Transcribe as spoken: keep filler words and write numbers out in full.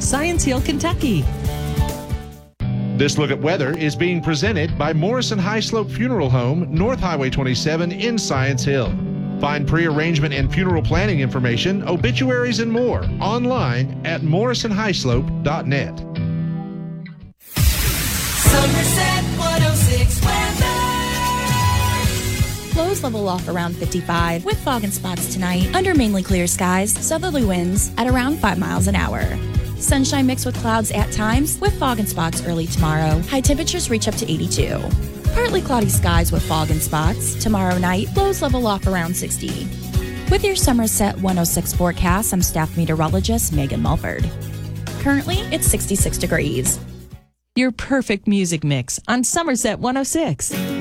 Science Hill, Kentucky. This look at weather is being presented by Morrison High Slope Funeral Home, North Highway twenty-seven in Science Hill. Find pre-arrangement and funeral planning information, obituaries, and more online at morrison high slope dot net. Somerset one oh six weather. Lows level off around fifty-five with fog and spots tonight. Under mainly clear skies, southerly winds at around five miles an hour. Sunshine mixed with clouds at times with fog and spots early tomorrow. High temperatures reach up to eighty-two. Partly cloudy skies with fog and spots. Tomorrow night, lows level off around sixty. With your Somerset one oh six forecast, I'm staff meteorologist Megan Mulford. Currently, it's sixty-six degrees. Your perfect music mix on Somerset one oh six.